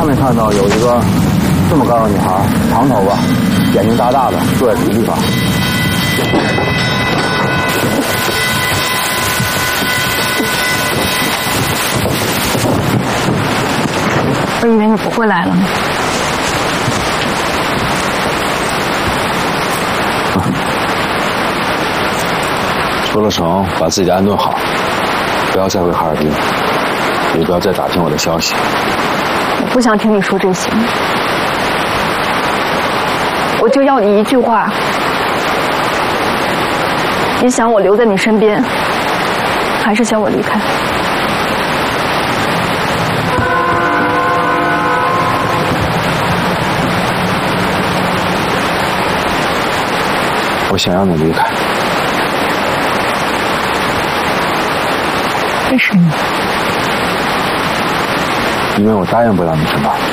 看没看到有一个这么高的女孩，长头发，眼睛大大的，坐在这个地方？ 我以为你不会来了呢。 出了城，把自己安顿好，不要再回哈尔滨，也不要再打听我的消息。 我不想听你说这些，我就要你一句话：你想我留在你身边，还是想我离开？ 我想让你离开。 为什么？ 因为我答应不了你什么。